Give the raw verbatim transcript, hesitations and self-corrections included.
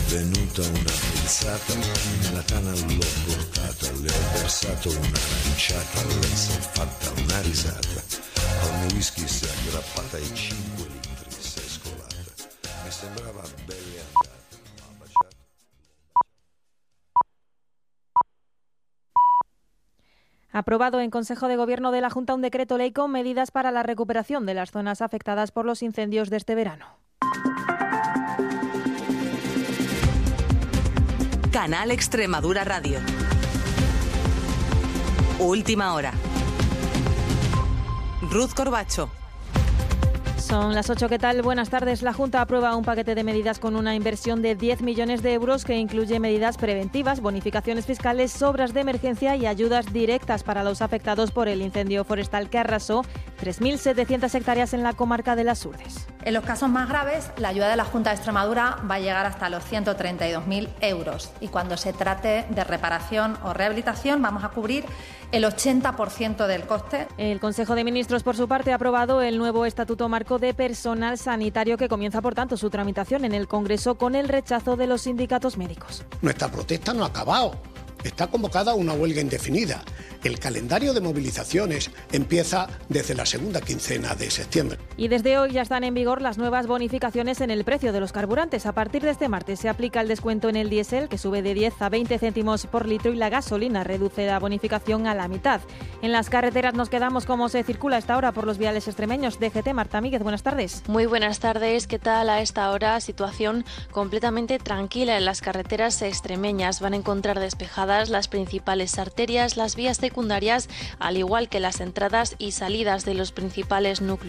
venuta una pensata, nella tana l'ho portata, le ho versato un'aranciata, lei si è fatta una risata, al mio whisky si è aggrappata ai cinque litri, si è scolata, mi sembrava belle andate, m'ha baciato. Aprobado en Consejo de Gobierno de la Junta un decreto ley con medidas para la recuperación de las zonas afectadas por los incendios de este verano. Canal Extremadura Radio. Última hora. Ruth Corbacho. Son las ocho, ¿qué tal? Buenas tardes. La Junta aprueba un paquete de medidas con una inversión de diez millones de euros que incluye medidas preventivas, bonificaciones fiscales, obras de emergencia y ayudas directas para los afectados por el incendio forestal que arrasó tres mil setecientas hectáreas en la comarca de las Urdes. En los casos más graves, la ayuda de la Junta de Extremadura va a llegar hasta los ciento treinta y dos mil euros y cuando se trate de reparación o rehabilitación vamos a cubrir el ochenta por ciento del coste. El Consejo de Ministros, por su parte, ha aprobado el nuevo Estatuto Marco de Personal Sanitario que comienza, por tanto, su tramitación en el Congreso con el rechazo de los sindicatos médicos. Nuestra protesta no ha acabado. Está convocada una huelga indefinida. El calendario de movilizaciones empieza desde la segunda quincena de septiembre. Y desde hoy ya están en vigor las nuevas bonificaciones en el precio de los carburantes. A partir de este martes se aplica el descuento en el diésel, que sube de diez a veinte céntimos por litro, y la gasolina reduce la bonificación a la mitad. En las carreteras nos quedamos cómo se circula a esta hora por los viales extremeños. D G T, Marta Míguez, buenas tardes. Muy buenas tardes. ¿Qué tal a esta hora? Situación completamente tranquila en las carreteras extremeñas. Van a encontrar despejadas las principales arterias, las vías secundarias, al igual que las entradas y salidas de los principales núcleos